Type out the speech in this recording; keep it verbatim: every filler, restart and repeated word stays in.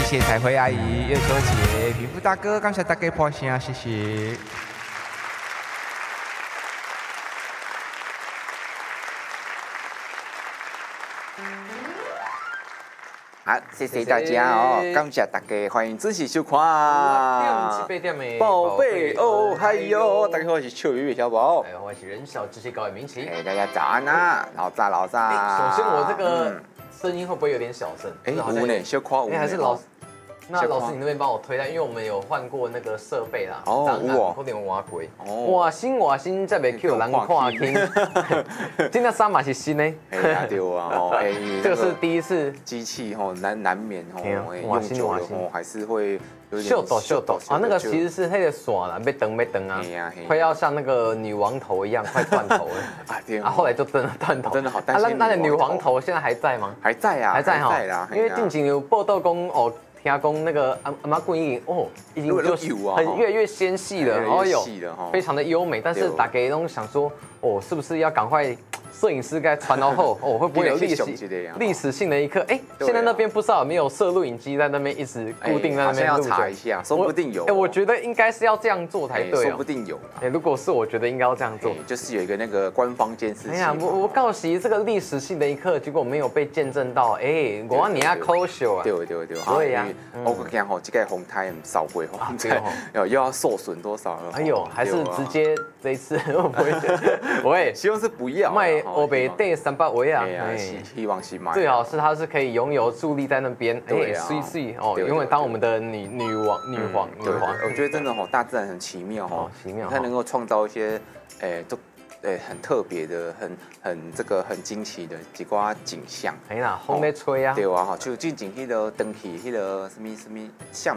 谢彩绘阿姨、月秋姐、平富大哥，感谢大家捧声，谢谢。 好，谢谢大家哦，感谢大家，欢迎支持收看。 八点的宝贝哦，嗨哟，大家好，我是秋雨小宝。 哎，我是人小知识高的明奇。 哎，大家早安呐，老早老早。 首先我这个声音会不会有点小声？ 哎，有呢，小夸有。 哎，还是老。那老师，你那边帮我推单，因为我们有换过那个设备啦， 哦， 哇，有点挖贵，哇新哇新，再袂叫人看听，今天三码是新的， 哎对啊，哦，哎， 这个是第一次， 机器吼难难免吼， 哇用久了吼还是会有点秀抖秀抖啊，那个其实是那个线啦，被蹬被蹬啊，快要像那个女王头一样快断头了，啊对啊，后来就真的断头， 真的好担心。 那那女王头现在还在吗？ 还在啊， 还在哈，因为近几年有报道讲哦。听讲那个阿阿妈棍已经哦，已经就是很越来越纤细了，哦哟，非常的优美。但是大家都想说，哦，是不是要赶快摄影师该传到后，哦，会不会有历史历史性的一刻？哎，现在那边不知道有没有摄录影机在那边一直固定在那边录着？ 要查一下，说不定有。 哎，我觉得应该是要这样做才对， 说不定有。 哎，如果是我觉得应该要这样做， 就是有一个那个官方监视器。哎呀，我我告喜这个历史性的一刻，结果没有被见证到，哎，我你要抠秀啊！ 对对对， 对呀。 我讲吼，这个红胎少不会红胎，要又要受损多少了？ 哎呦，还是直接这一次会不会？喂， 希望是不要卖欧北带三百维啊！ 希望是买。 最好是它是可以拥有助力在那边，哎，碎碎哦，永远当我们的女女王、女皇、女皇。 我觉得真的吼，大自然很奇妙哈， 奇妙， 它能够创造一些，哎，都。对，很特别的，很很这个很惊奇的几挂景象。 哎呀，风在吹啊！ 对啊，哈，就近景迄个灯起，迄个什么什么相